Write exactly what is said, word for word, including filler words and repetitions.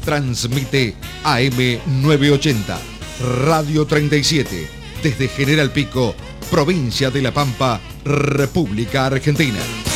Transmite A M novecientos ochenta, Radio treinta y siete, desde General Pico, provincia de La Pampa, República Argentina.